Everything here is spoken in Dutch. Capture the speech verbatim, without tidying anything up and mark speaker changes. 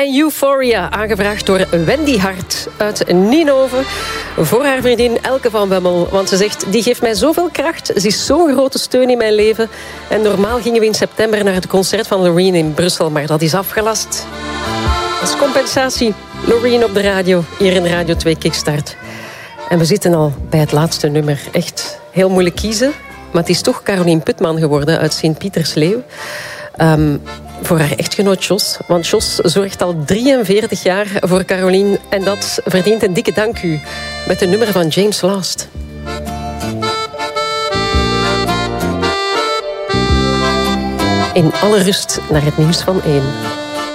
Speaker 1: en Euphoria, aangevraagd door Wendy Hart uit Ninove. Voor haar vriendin Elke van Wemmel. Want ze zegt, die geeft mij zoveel kracht. Ze is zo'n grote steun in mijn leven. En normaal gingen we in september naar het concert van Loreen in Brussel. Maar dat is afgelast. Als compensatie, Loreen op de radio. Hier in Radio twee Kickstart. En we zitten al bij het laatste nummer. Echt heel moeilijk kiezen. Maar het is toch Carolien Putman geworden uit Sint-Pietersleeuw. Um, voor haar echtgenoot Jos. Want Jos zorgt al drieënveertig jaar voor Carolien. En dat verdient een dikke dank u. Met een nummer van James Last. In alle rust naar het nieuws van één.